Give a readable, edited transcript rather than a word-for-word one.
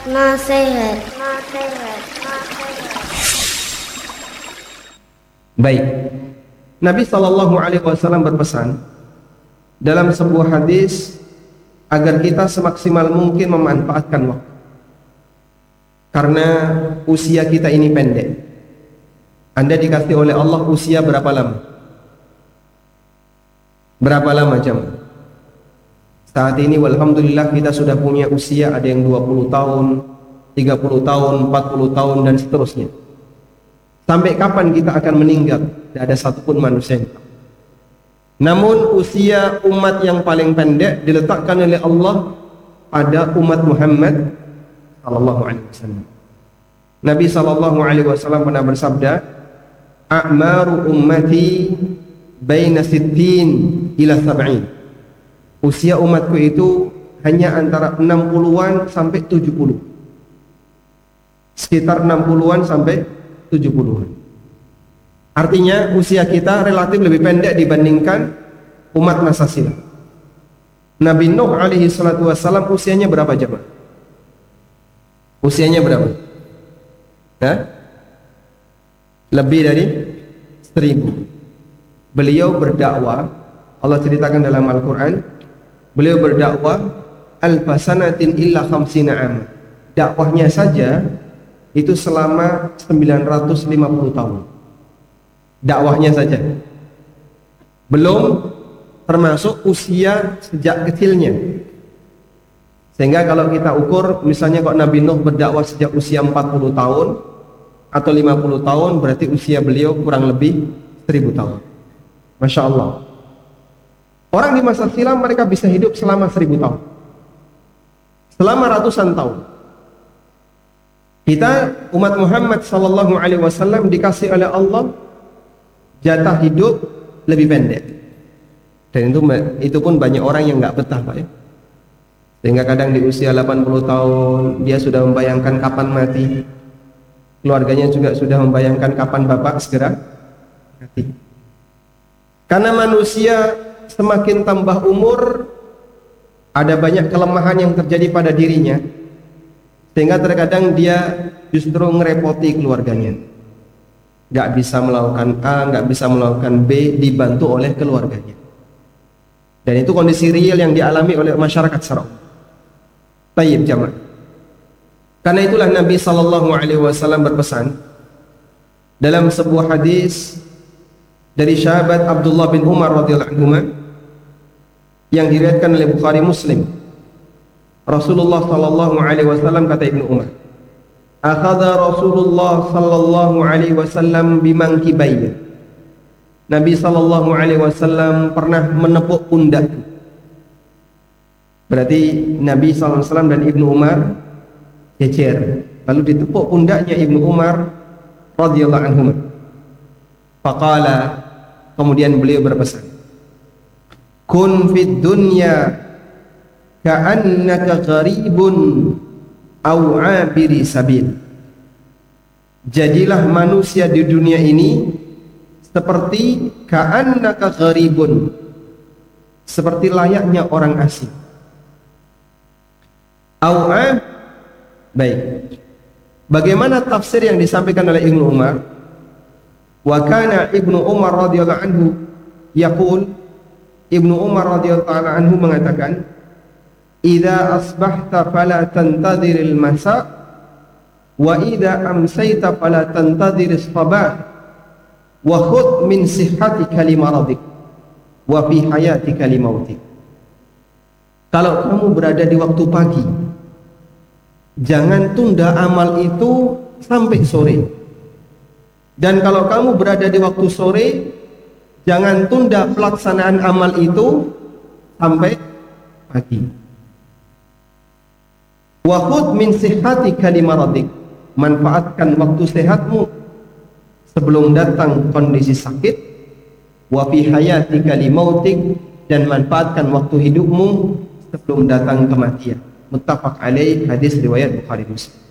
Nasihat. Baik. Nabi SAW berpesan dalam sebuah hadis agar kita semaksimal mungkin memanfaatkan waktu. Karena usia kita ini pendek. Anda dikasih oleh Allah usia berapa lama? Berapa lama jam? Saat ini walhamdulillah kita sudah punya usia, ada yang 20 tahun, 30 tahun, 40 tahun dan seterusnya. Sampai kapan kita akan meninggal? Tidak ada satupun manusia yang tahu. Namun usia umat yang paling pendek diletakkan oleh Allah pada umat Muhammad sallallahu alaihi wasallam. Nabi sallallahu alaihi wasallam pernah bersabda, "A'maru ummati baina 60 ila 70." Usia umatku itu hanya antara 60-an sampai 70. Sekitar 60-an sampai 70-an. Artinya usia kita relatif lebih pendek dibandingkan umat masa silam. Nabi Nuh alaihi salatu wassalam usianya berapa jemaah? Usianya berapa? Hah? Lebih dari 1000. Beliau berdakwah, Allah ceritakan dalam Al-Quran, beliau berdakwah alfasanatin illa khamsina am. Dakwahnya saja itu selama 950 tahun. Dakwahnya saja. Belum termasuk usia sejak kecilnya. Sehingga kalau kita ukur, misalnya kok Nabi Nuh berdakwah sejak usia 40 tahun atau 50 tahun, berarti usia beliau kurang lebih 1000 tahun. Masya Allah. Orang di masa silam mereka bisa hidup selama 1000 tahun, selama ratusan tahun. Kita umat Muhammad sallallahu alaihi wasallam dikasih oleh Allah jatah hidup lebih pendek. Dan itu pun banyak orang yang nggak betah, Pak ya. Sehingga kadang di usia 80 tahun dia sudah membayangkan kapan mati. Keluarganya juga sudah membayangkan kapan bapak segera mati. Karena manusia semakin tambah umur, ada banyak kelemahan yang terjadi pada dirinya, sehingga terkadang dia justru ngerepoti keluarganya. Gak bisa melakukan A, gak bisa melakukan B, dibantu oleh keluarganya. Dan itu kondisi real yang dialami oleh masyarakat secara umum. Tayyib jamaah. Karena itulah Nabi sallallahu alaihi wasallam berpesan dalam sebuah hadis dari sahabat Abdullah bin Umar radhiyallahu anhu yang diriwayatkan oleh Bukhari Muslim. Rasulullah sallallahu alaihi wasallam kata Ibnu Umar, "Akhadha Rasulullah sallallahu alaihi wasallam bimankibayya." Nabi sallallahu alaihi wasallam pernah menepuk pundakku. Berarti Nabi sallallahu alaihi wasallam dan Ibnu Umar jejer, lalu ditepuk pundaknya Ibnu Umar radhiyallahu anhu. Faqala, kemudian beliau berpesan, "Kun fid dunya ka'annaka gharibun aw 'abiri sabil." Jadilah manusia di dunia ini seperti ka'annaka gharibun, seperti layaknya orang asing. Baik. Bagaimana tafsir yang disampaikan oleh Ibnu Umar? Wa kana Ibnu Umar radhiyallahu anhu yaqul, Ibnu Umar radhiyallahu anhu mengatakan, "Idza asbahta fala tantadhiril masa wa idza amsayta fala tantadhiris sabah wa khudh min sihhatika limaradik wa fi hayatika limautik." Kalau kamu berada di waktu pagi, jangan tunda amal itu sampai sore. Dan kalau kamu berada di waktu sore, jangan tunda pelaksanaan amal itu sampai pagi. Wa khudh min sihhatika limaradik, manfaatkan waktu sehatmu sebelum datang kondisi sakit. Wa fi hayatika limautik, dan manfaatkan waktu hidupmu sebelum datang kematian. Muttafaq alaih, hadis riwayat Bukhari Muslim.